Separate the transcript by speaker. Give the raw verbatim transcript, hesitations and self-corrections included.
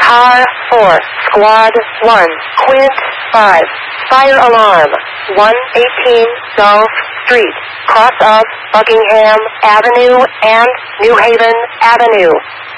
Speaker 1: Car four, Squad one, Quint five. Fire alarm, one eighteen Gulf Street, cross of Buckingham Avenue and New Haven Avenue.